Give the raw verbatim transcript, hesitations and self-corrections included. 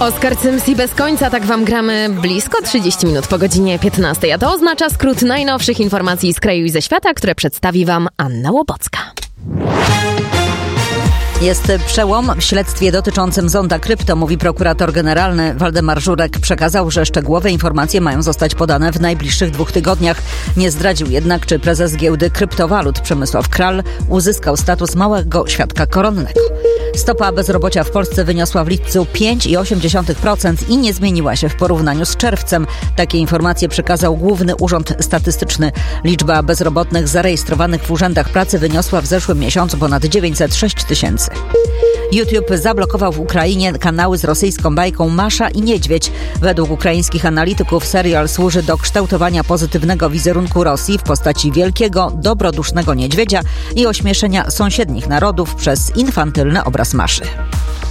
Oskar Cymsi bez końca, tak wam gramy blisko trzydzieści minut po godzinie piętnastej, a to oznacza skrót najnowszych informacji z kraju i ze świata, które przedstawi wam Anna Łobocka. Jest przełom w śledztwie dotyczącym zonda krypto, mówi prokurator generalny. Waldemar Żurek przekazał, że szczegółowe informacje mają zostać podane w najbliższych dwóch tygodniach. Nie zdradził jednak, czy prezes giełdy kryptowalut Przemysław Kral uzyskał status małego świadka koronnego. Stopa bezrobocia w Polsce wyniosła w lipcu pięć przecinek osiem procent i nie zmieniła się w porównaniu z czerwcem. Takie informacje przekazał Główny Urząd Statystyczny. Liczba bezrobotnych zarejestrowanych w urzędach pracy wyniosła w zeszłym miesiącu ponad dziewięćset sześć tysięcy. YouTube zablokował w Ukrainie kanały z rosyjską bajką Masza i Niedźwiedź. Według ukraińskich analityków serial służy do kształtowania pozytywnego wizerunku Rosji w postaci wielkiego, dobrodusznego niedźwiedzia i ośmieszenia sąsiednich narodów przez infantylny obraz Maszy.